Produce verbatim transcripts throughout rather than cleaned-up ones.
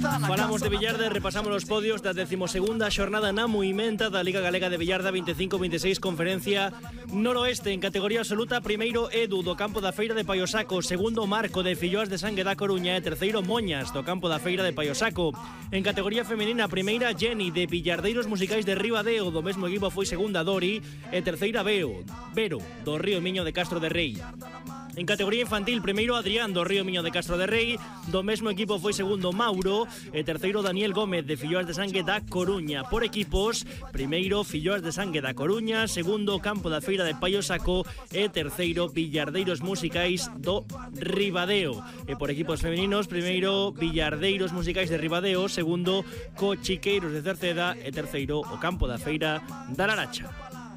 Falamos de Villarda e repasamos os podios da decimosegunda xornada na Muimenta da Liga Galega de Villarda veinticinco veintiséis Conferencia Noroeste. En categoría absoluta, primeiro Edu do campo da Feira de Paiosaco, segundo Marco de Filloas de Sangue da Coruña e terceiro Moñas do campo da Feira de Paiosaco. En categoría femenina, primeira Jenny de Villardeiros Musicais de Ribadeo, do mesmo equipo foi segunda Dori e terceira Veo, Vero do Río Miño de Castro de Rei. En categoría infantil, primeiro Adrián do Río Miño de Castro de Rei, do mesmo equipo foi segundo Mauro e terceiro Daniel Gómez de Filloas de Sangue da Coruña. Por equipos, primeiro Filloas de Sangue da Coruña, segundo Campo da Feira de Paiosaco e terceiro Villardeiros Musicais do Ribadeo. E por equipos femeninos, primeiro Villardeiros Musicais de Ribadeo, segundo Cochiqueiros de Cerceda e terceiro o Campo da Feira da Laracha.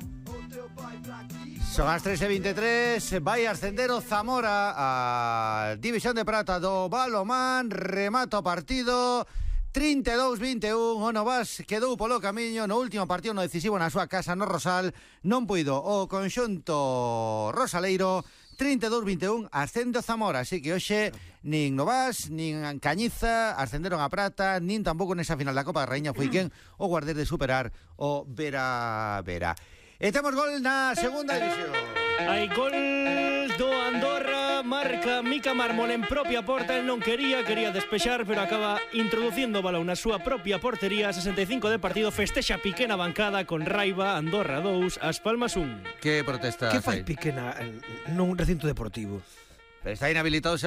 Son as tres e vinte e tres, vai ascender o Zamora a División de Prata do Balomán, remata o partido trinta e dous vinte e un, o Novas quedou polo camiño no último partido no decisivo na súa casa no Rosal, non puido o conxunto rosaleiro. Trinta e dous vinte e un, ascende o Zamora, así que hoxe nin Novas, nin Cañiza ascenderon a Prata, nin tampouco nesa final da Copa da Raíña foi quen o guardés de superar o Vera Vera. E temos gol na segunda división. Hai gol do Andorra, marca Mica Mármol en propia porta. El non quería, quería despexar, pero acaba introducindo o balón na súa propia portería. Sesenta e cinco de partido, festexa Piqué na bancada con raiva. Andorra dous, As Palmas un. Que protesta? Que fai Piqué na, nun recinto deportivo? Pero está inhabilitado.